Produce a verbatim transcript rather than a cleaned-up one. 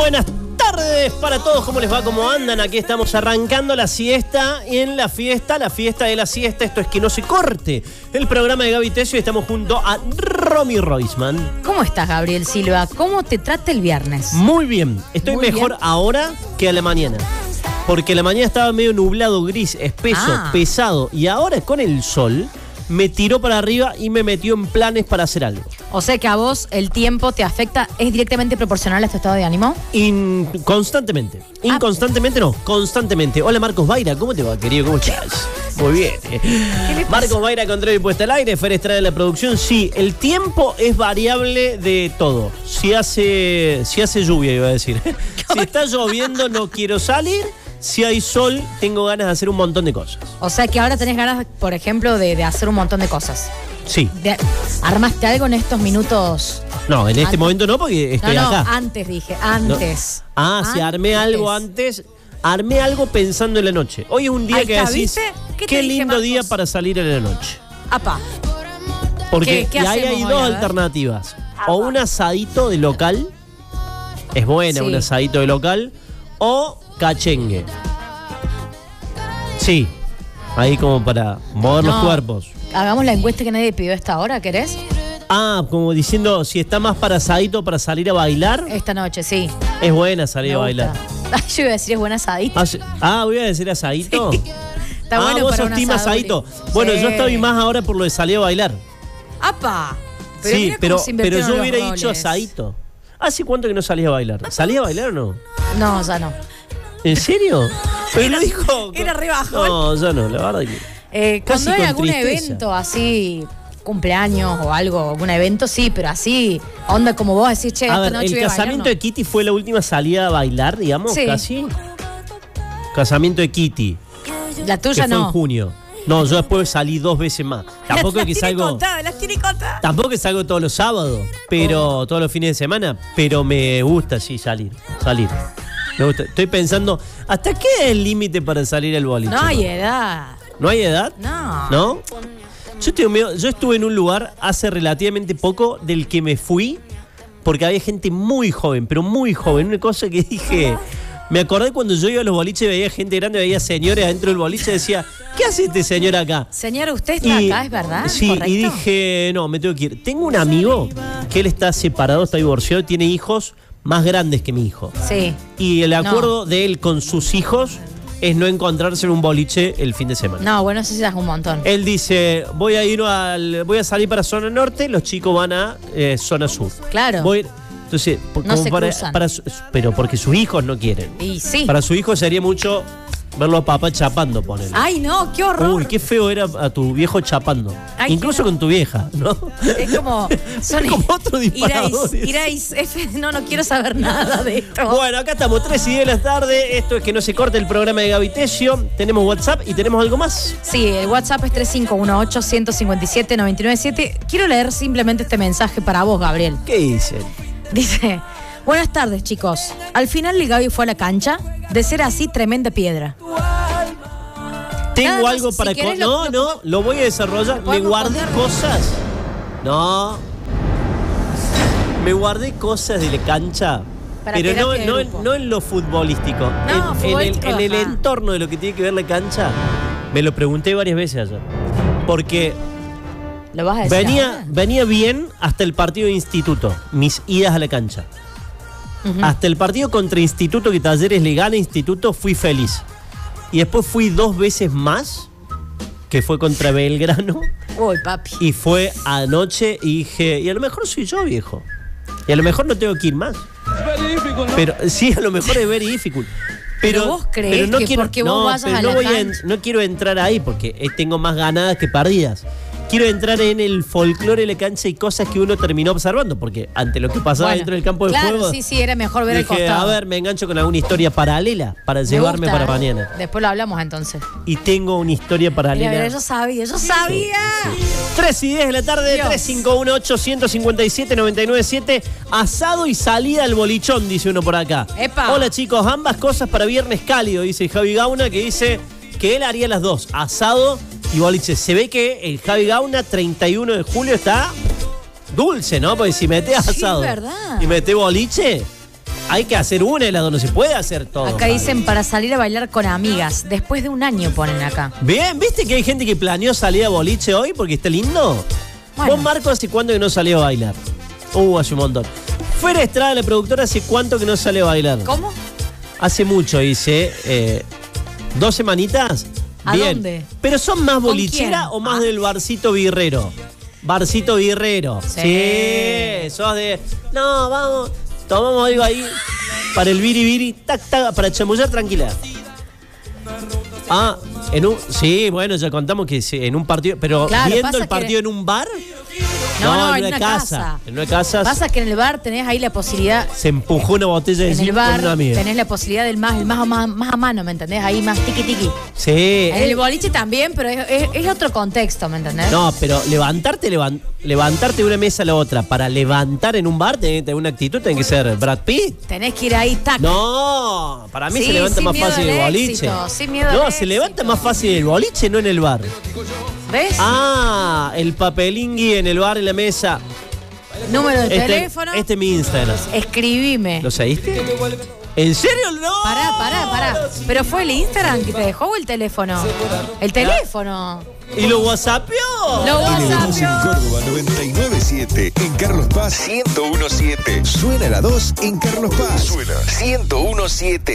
buenas tardes para todos, ¿cómo les va? ¿Cómo andan? Aquí estamos arrancando la siesta en la fiesta, la fiesta de la siesta. Esto es Que No Se Corte, el programa de Gaby Tesio, y estamos junto a Romy Roisman. ¿Cómo estás, Gabriel Silva? ¿Cómo te trata el viernes? Muy bien, estoy Muy mejor bien. ahora que a la mañana. Porque la mañana estaba medio nublado, gris, espeso, ah. pesado. Y ahora con el sol me tiró para arriba y me metió en planes para hacer algo. O sea que a vos el tiempo te afecta, ¿es directamente proporcional a tu estado de ánimo? In, constantemente. Inconstantemente ah. no, constantemente. Hola Marcos Baira, ¿cómo te va, querido? ¿Cómo estás? Muy bien. Marcos Baira, control y puesta al aire. Fer Estrada de la producción. Sí, el tiempo es variable de todo. Si hace, si hace lluvia, iba a decir. Si está lloviendo, no quiero salir. Si hay sol, tengo ganas de hacer un montón de cosas. O sea que ahora tenés ganas, por ejemplo, de, de hacer un montón de cosas. Sí. De, ¿Armaste algo en estos minutos? No, en este antes. momento no, porque estoy no, no, acá. antes dije, antes. No. Ah, si sí, armé algo antes. Armé algo pensando en la noche. Hoy es un día Ahí que está, decís, ¿Qué, qué lindo Marcos? día para salir en la noche. Apá. Porque ¿Qué, qué ahí hay dos alternativas. O un asadito de local. Es buena, sí. un asadito de local. O cachengue. Sí, ahí como para mover no, los cuerpos. Hagamos la encuesta que nadie pidió a esta hora, ¿querés? Ah, como diciendo, si está más para asadito para salir a bailar. Esta noche, sí. Es buena salir a bailar. Ay, yo iba a decir es buena asadito. Ah, ah, voy a decir asadito. Sí. Está ah, bueno vos para sos team asadito. Sí. Bueno, yo estoy más ahora por lo de salir a bailar. ¡Apa! Pero sí, pero, pero yo hubiera roles. dicho asadito. ¿Hace cuánto que no salías a bailar? ¿Salías a bailar o no? No, ya no. ¿En serio? Pero era, lo dijo. Era re bajón. No, ya no, la verdad que. Eh, cuando hay algún tristeza. evento así, cumpleaños o algo, algún evento, sí, pero así, onda como vos decís, che, a esta ver, noche el voy a casamiento bailar, de Kitty fue la última salida a bailar, digamos, sí. casi. Casamiento de Kitty. La tuya que no. Fue en junio. No, yo después salí dos veces más. Tampoco las, es que las salgo. Contadas, las tiene contadas. Tampoco es que salgo todos los sábados, pero oh. todos los fines de semana. Pero me gusta, sí, salir. Salir. Me gusta. Estoy pensando, ¿hasta qué es el límite para salir al boliche? No hay edad. ¿No hay edad? No. ¿No? Yo, estoy medio, yo estuve en un lugar hace relativamente poco del que me fui porque había gente muy joven, pero muy joven. Una cosa que dije. Me acordé cuando yo iba a los boliches, veía gente grande, veía señores adentro del boliche y decía, ¿qué hace este señor acá? Señor, usted está y, acá, ¿es verdad? Sí, ¿correcto? Y dije, no, me tengo que ir. Tengo un amigo que él está separado, está divorciado, tiene hijos más grandes que mi hijo. Sí. Y el acuerdo no. de él con sus hijos es no encontrarse en un boliche el fin de semana. No, bueno, eso sí es un montón. Él dice, voy a ir al, voy a salir para zona norte, los chicos van a eh, zona sur. Claro. Voy, entonces, no como se para, cruzan. para, pero porque sus hijos no quieren. Y sí. Para su hijo sería mucho verlo a papá chapando, ponele. Ay, no, qué horror. Uy, qué feo era a tu viejo chapando. Ay, incluso con tu vieja, ¿no? Es como. Son es como otro disparador. Iráis, iráis, no, no quiero saber nada de esto. Bueno, acá estamos, tres y diez de la tarde. Esto es Que No Se Corte, el programa de Gaby Tesio. Tenemos WhatsApp y tenemos algo más. Sí, el WhatsApp es tres cinco uno ocho, uno cinco siete, nueve nueve siete. Quiero leer simplemente este mensaje para vos, Gabriel. ¿Qué dice? Dice. Buenas tardes, chicos. Al final el Gaby fue a la cancha. De ser así, tremenda piedra. Tengo algo para... Si no, lo, no, lo voy a desarrollar. Me guardé poner? cosas. No. Me guardé cosas de la cancha. Pero no, no, no en lo futbolístico. No, en, futbolístico, en, el, en el entorno de lo que tiene que ver la cancha. Me lo pregunté varias veces ayer. Porque... ¿Lo vas a decir venía, ahora? venía bien hasta el partido de Instituto. Mis idas a la cancha. Uh-huh. Hasta el partido contra Instituto, que Talleres le gana a Instituto, fui feliz. Y después fui dos veces más, que fue contra Belgrano. Uy, papi. Y fue anoche y dije, y a lo mejor soy yo, viejo. Y a lo mejor no tengo que ir más. ¿No? Pero sí, a lo mejor es very difficult. Pero, pero vos crees pero no que quiero, porque no, vos vayas pero a no la voy cancha. a, no quiero entrar ahí porque tengo más ganadas que perdidas. Quiero entrar en el folclore de la cancha y cosas que uno terminó observando, porque ante lo que pasaba bueno, dentro del campo de claro, juego... sí, sí, era mejor ver dije, el costado. A ver, me engancho con alguna historia paralela para me llevarme gusta, para ¿eh? mañana. Después lo hablamos entonces. Y tengo una historia paralela. Mira, mira, yo sabía, yo sabía. Sí, sí. tres y diez de la tarde, Dios. tres cinco uno ocho, uno cinco siete, nueve nueve siete. Asado y salida al bolichón, dice uno por acá. Epa. Hola chicos, ambas cosas para viernes cálido, dice Javi Gauna, que dice que él haría las dos, asado y boliche. Se ve que el Javi Gauna, treinta y uno de julio, está dulce, ¿no? Porque si metes asado sí, ¿verdad? y metes boliche, hay que hacer una y la dos, no se puede hacer todo. Acá dicen para salir a bailar con amigas. Después de un año ponen acá. Bien, ¿viste que hay gente que planeó salir a boliche hoy porque está lindo? Bueno. Vos, Marco, ¿hace cuánto que no salió a bailar? Uh, hace un montón. Fuera Estrada, la productora, ¿hace cuánto que no sale a bailar? ¿Cómo? Hace mucho, dice. Eh, ¿Dos semanitas? ¿A Bien. dónde? ¿Pero son más bolichera quién? o más Ah. del barcito birrero? Barcito birrero. Sí. Sí. Sos de. No, vamos. Tomamos algo ahí para el biribiri. Tac, tac, para chamullar tranquila. Ah, en un. Sí, bueno, ya contamos que sí, en un partido. Pero Claro, viendo pasa el partido que- en un bar. No, no, en en una una casa. casa. En una casa Pasa que en el bar tenés ahí la posibilidad. se empujó una botella de En el gin con bar una amiga. tenés la posibilidad del más, el más, más, más a mano, ¿me entendés? Ahí más tiqui tiqui. Sí. En el boliche también, pero es, es- es otro contexto, ¿me entendés? No, pero levantarte, levan- levantarte de una mesa a la otra para levantar en un bar, tenés que tener una actitud, tenés que ser Brad Pitt. Tenés que ir ahí, tac. No, para mí Sí, se levanta sin más miedo fácil al el boliche. éxito, sin miedo no, al se levanta éxito. más fácil el boliche, no en el bar. ¿Ves? Ah, el papelingui en el bar en la mesa. Número de Este, teléfono. este es mi Instagram. Escribime. ¿Lo seguiste? ¿En serio? No. Pará, pará, pará. ¿Pero fue el Instagram que te dejó o el teléfono? El teléfono. ¿Y lo whatsappió? Lo Tenemos en WhatsApp. Córdoba noventa y nueve punto siete, en Carlos Paz ciento uno punto siete. Suena la dos en Carlos Paz. Suena ciento uno punto siete.